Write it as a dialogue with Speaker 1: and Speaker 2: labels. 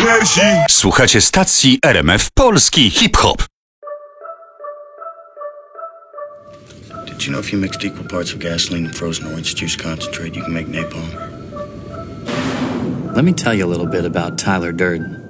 Speaker 1: Persi.
Speaker 2: Słuchacie stacji RMF Polski Hip-Hop.
Speaker 3: Did you know if you mixed equal parts of gasoline and frozen orange juice concentrate, you can make napalm?
Speaker 4: Let me tell you a little bit about Tyler Durden.